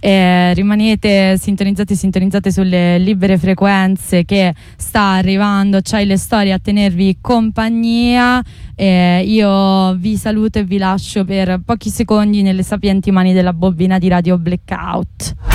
Rimanete sintonizzate sulle libere frequenze, che sta arrivando C'hai le storie a tenervi compagnia. Io vi saluto e vi lascio per pochi secondi nelle sapienti mani della bobina di Radio Blackout.